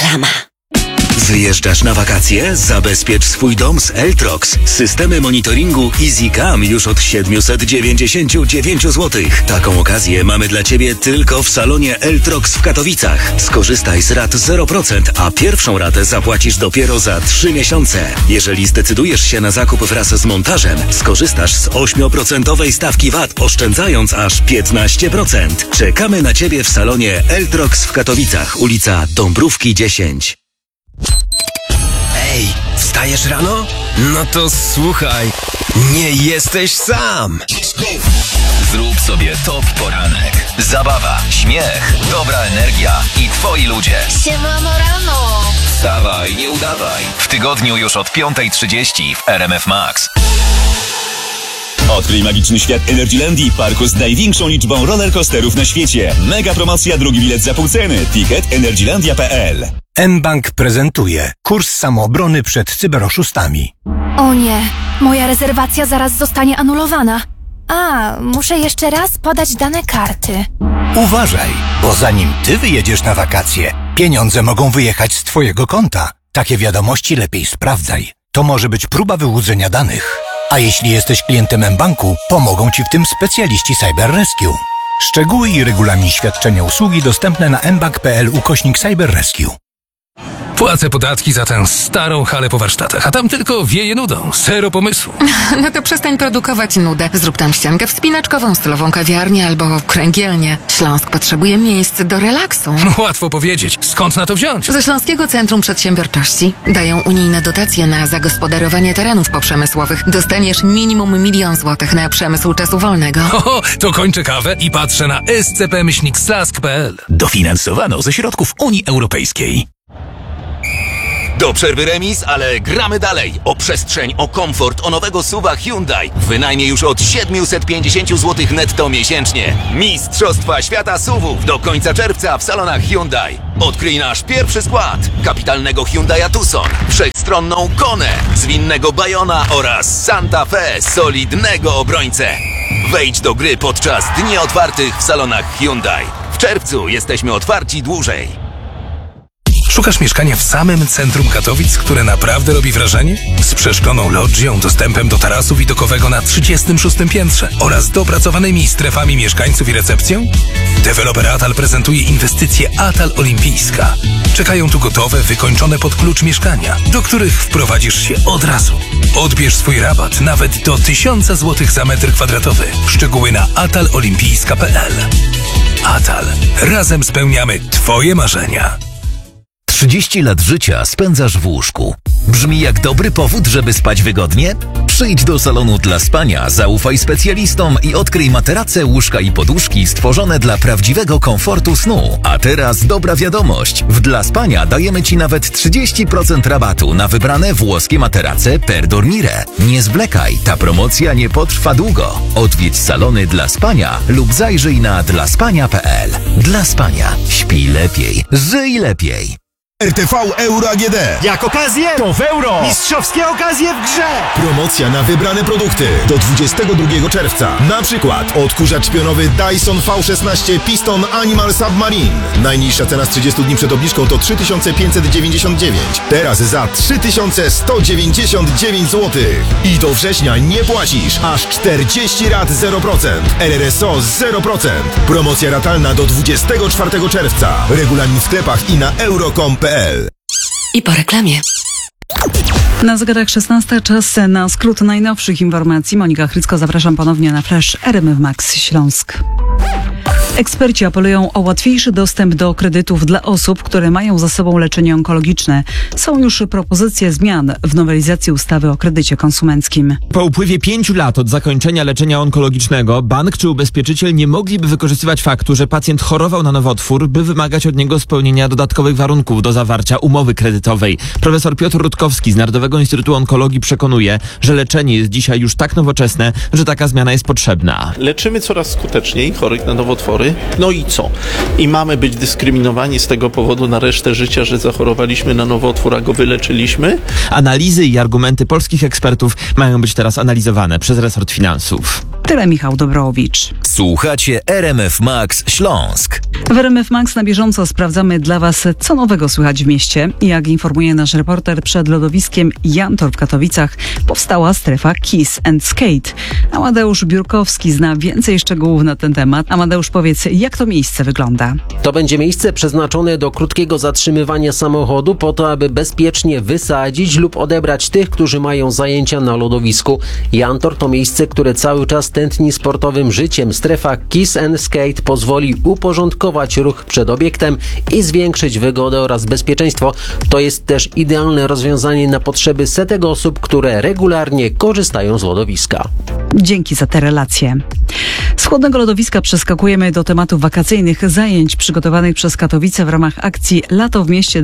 Reklama. Wyjeżdżasz na wakacje? Zabezpiecz swój dom z Eltrox. Systemy monitoringu EasyCam już od 799 zł. Taką okazję mamy dla Ciebie tylko w salonie Eltrox w Katowicach. Skorzystaj z rat 0%, a pierwszą ratę zapłacisz dopiero za 3 miesiące. Jeżeli zdecydujesz się na zakup wraz z montażem, skorzystasz z 8% stawki VAT, oszczędzając aż 15%. Czekamy na Ciebie w salonie Eltrox w Katowicach, ulica Dąbrówki 10. Ej, wstajesz rano? No to słuchaj, nie jesteś sam. Zrób sobie top poranek. Zabawa, śmiech, dobra energia i twoi ludzie. Siemano rano. Wstawaj, nie udawaj. W tygodniu już od 5:30 w RMF Max. Odkryj magiczny świat Energylandii, parku z największą liczbą rollercoasterów na świecie. Mega promocja, drugi bilet za pół ceny. Ticket energylandia.pl. mBank prezentuje kurs samoobrony przed cyberoszustami. O nie, moja rezerwacja zaraz zostanie anulowana. Muszę jeszcze raz podać dane karty. Uważaj, bo zanim ty wyjedziesz na wakacje, pieniądze mogą wyjechać z twojego konta. Takie wiadomości lepiej sprawdzaj. To może być próba wyłudzenia danych. A jeśli jesteś klientem mBanku, pomogą ci w tym specjaliści Cyber Rescue. Szczegóły i regulamin świadczenia usługi dostępne na mbank.pl/Cyber Rescue. Płacę podatki za tę starą halę po warsztatach, a tam tylko wieje nudą, zero pomysłu. No to przestań produkować nudę. Zrób tam ściankę wspinaczkową, stylową kawiarnię albo kręgielnię. Śląsk potrzebuje miejsc do relaksu. Łatwo powiedzieć. Skąd na to wziąć? Ze Śląskiego Centrum Przedsiębiorczości dają unijne dotacje na zagospodarowanie terenów poprzemysłowych. Dostaniesz minimum 1 000 000 złotych na przemysł czasu wolnego. To kończę kawę i patrzę na scp-slask.pl. Dofinansowano ze środków Unii Europejskiej. Do przerwy remis, ale gramy dalej. O przestrzeń, o komfort, o nowego SUV-a Hyundai. Wynajmie już od 750 zł netto miesięcznie. Mistrzostwa Świata SUV-ów do końca czerwca w salonach Hyundai. Odkryj nasz pierwszy skład. Kapitalnego Hyundai'a Tucson, wszechstronną Konę, zwinnego Bayona oraz Santa Fe, solidnego obrońcę. Wejdź do gry podczas dni otwartych w salonach Hyundai. W czerwcu jesteśmy otwarci dłużej. Szukasz mieszkania w samym centrum Katowic, które naprawdę robi wrażenie? Z przeszkloną lodżią, dostępem do tarasu widokowego na 36. piętrze oraz dopracowanymi strefami mieszkańców i recepcją? Deweloper Atal prezentuje inwestycje Atal Olimpijska. Czekają tu gotowe, wykończone pod klucz mieszkania, do których wprowadzisz się od razu. Odbierz swój rabat nawet do 1000 zł za metr kwadratowy. Szczegóły na atalolimpijska.pl. Atal. Razem spełniamy Twoje marzenia. 30 lat życia spędzasz w łóżku. Brzmi jak dobry powód, żeby spać wygodnie? Przyjdź do salonu dla spania, zaufaj specjalistom i odkryj materace, łóżka i poduszki stworzone dla prawdziwego komfortu snu. A teraz dobra wiadomość. W Dla Spania dajemy Ci nawet 30% rabatu na wybrane włoskie materace per dormire. Nie zwlekaj, ta promocja nie potrwa długo. Odwiedź salony Dla Spania lub zajrzyj na dlaspania.pl. Dla Spania. Śpij lepiej. Żyj lepiej. RTV Euro AGD. Jak okazję, to w euro. Mistrzowskie okazje w grze. Promocja na wybrane produkty do 22 czerwca. Na przykład odkurzacz pionowy Dyson V16 Piston Animal Submarine. Najniższa cena z 30 dni przed obniżką to 3599. Teraz za 3199 zł. I do września nie płacisz. Aż 40 rat 0%. RRSO 0%. Promocja ratalna do 24 czerwca. Regulamin w sklepach i na euro.com.pl. I po reklamie. Na zegarach 16, czas na skrót najnowszych informacji. Monika Chrycko, zapraszam ponownie na Flash RMF Max Śląsk. Eksperci apelują o łatwiejszy dostęp do kredytów dla osób, które mają za sobą leczenie onkologiczne. Są już propozycje zmian w nowelizacji ustawy o kredycie konsumenckim. Po upływie 5 lat od zakończenia leczenia onkologicznego bank czy ubezpieczyciel nie mogliby wykorzystywać faktu, że pacjent chorował na nowotwór, by wymagać od niego spełnienia dodatkowych warunków do zawarcia umowy kredytowej. Profesor Piotr Rutkowski z Narodowego Instytutu Onkologii przekonuje, że leczenie jest dzisiaj już tak nowoczesne, że taka zmiana jest potrzebna. Leczymy coraz skuteczniej chorych na nowotwory. No i co? I mamy być dyskryminowani z tego powodu na resztę życia, że zachorowaliśmy na nowotwór, a go wyleczyliśmy? Analizy i argumenty polskich ekspertów mają być teraz analizowane przez resort finansów. Tyle Michał Dobrowicz. Słuchacie RMF Max Śląsk. W RMF Max na bieżąco sprawdzamy dla Was, co nowego słychać w mieście. Jak informuje nasz reporter, przed lodowiskiem Jantor w Katowicach powstała strefa Kiss and Skate. Amadeusz Biurkowski zna więcej szczegółów na ten temat. Amadeusz, powiedz, jak to miejsce wygląda? To będzie miejsce przeznaczone do krótkiego zatrzymywania samochodu po to, aby bezpiecznie wysadzić lub odebrać tych, którzy mają zajęcia na lodowisku. Jantor to miejsce, które cały czas tętni sportowym życiem. Strefa Kiss and Skate pozwoli uporządkować ruch przed obiektem i zwiększyć wygodę oraz bezpieczeństwo. To jest też idealne rozwiązanie na potrzeby setek osób, które regularnie korzystają z lodowiska. Dzięki za te relacje. Z chłodnego lodowiska przeskakujemy do tematów wakacyjnych zajęć przygotowanych przez Katowice w ramach akcji Lato w mieście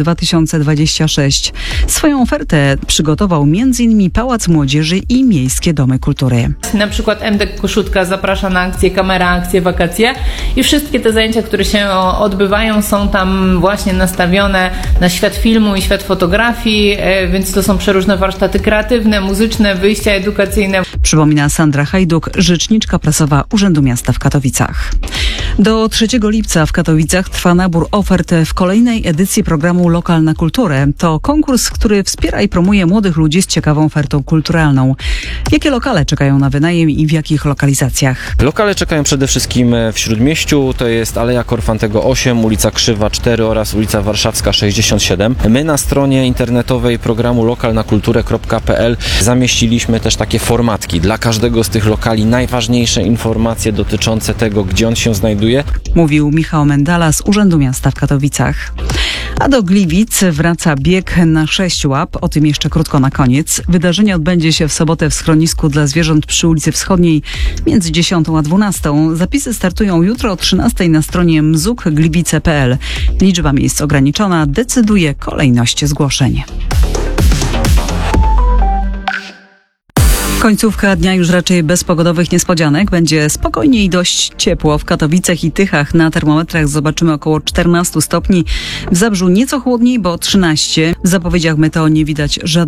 2026. Swoją ofertę przygotował m.in. Pałac Młodzieży i Miejskie Domy Kultury. Na przykład MDK Koszutka zaprasza na akcję Kamera, akcje, wakacje i wszystkie te zajęcia, które się odbywają, są tam właśnie nastawione na świat filmu i świat fotografii, więc to są przeróżne warsztaty kreatywne, muzyczne, wyjścia edukacyjne. Przypomina Sandra Hajduk, rzeczniczka prasowa Urzędu Miasta w Katowicach. Do 3 lipca w Katowicach trwa nabór ofert w kolejnej edycji programu Lokal na kulturę. To konkurs, który wspiera i promuje młodych ludzi z ciekawą ofertą kulturalną. Jakie lokale czekają na wynajem i w jakich lokalizacjach? Lokale czekają przede wszystkim w Śródmieściu, to jest Aleja Korfantego 8, ulica Krzywa 4 oraz ulica Warszawska 67. My na stronie internetowej programu lokalnakulturę.pl zamieściliśmy też takie formatki. Dla każdego z tych lokali najważniejsze informacje dotyczące tego, gdzie on się znajduje. Mówił Michał Mendala z Urzędu Miasta w Katowicach. A do Gliwic wraca bieg na 6 łap. O tym jeszcze krótko na koniec. Wydarzenie odbędzie się w sobotę w schronisku dla zwierząt przy ulicy Wschodniej między 10 a 12. Zapisy startują jutro o 13 na stronie mzuk.gliwice.pl. Liczba miejsc ograniczona, decyduje kolejność zgłoszeń. Końcówka dnia już raczej bez pogodowych niespodzianek. Będzie spokojnie i dość ciepło. W Katowicach i Tychach na termometrach zobaczymy około 14 stopni. W Zabrzu nieco chłodniej, bo 13. W zapowiedziach meteo nie widać żadnych